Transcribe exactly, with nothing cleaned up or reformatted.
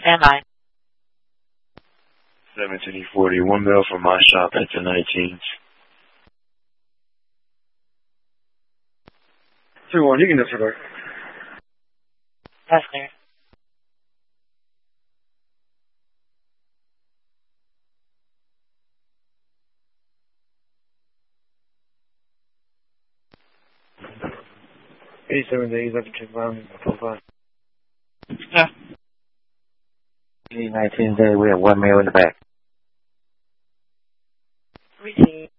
Stand by. seventeen E forty, one male from my shop at the nineteens. three one, you can disregard. That's clear. eighty-seven days after check line, profile. Yeah. nineteen day, we have one male in the back. Receive.